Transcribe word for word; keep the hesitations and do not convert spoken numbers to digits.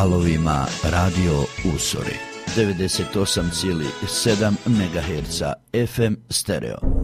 valovima Radio Usori. devedeset osam zarez sedam megaherca F M stereo.